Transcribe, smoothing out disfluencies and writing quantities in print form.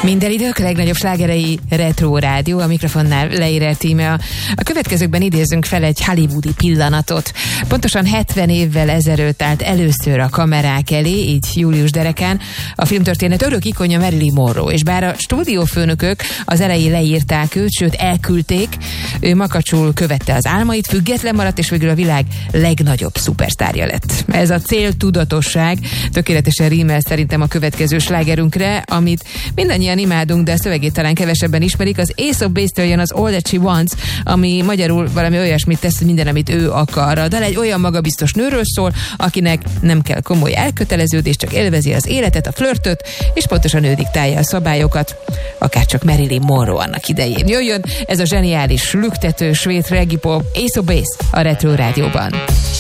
Minden idők legnagyobb slágerei Retro Rádió, a mikrofonnál Leire Tíme. A következőkben idézünk fel egy hollywoodi pillanatot. Pontosan 70 évvel ezelőtt állt először a kamerák elé, így július derekán, a filmtörténet örök ikonja Marilyn Monroe, és bár a stúdiófőnökök az elején leírták őt, sőt elküldték, ő makacsul követte az álmait, független maradt, és végül a világ legnagyobb szupersztárja lett. Ez a céltudatosság tökéletesen rímel szerintem a következő slágerünkre, amit mindannyian imádunk, de a szövegét talán kevesebben ismerik. Az Ace of Base-től jön az All That She Wants, ami magyarul valami olyasmit tesz, hogy minden, amit ő akar. A dal egy olyan magabiztos nőről szól, akinek nem kell komoly elköteleződés, csak élvezi az életet, a flörtöt, és pontosan ő diktálja a szabályokat, akárcsak Marilyn Monroe annak idején. Jöjjön ez a zseniális, lüktető svéd reggae pop Ace of Base a Retro Rádióban.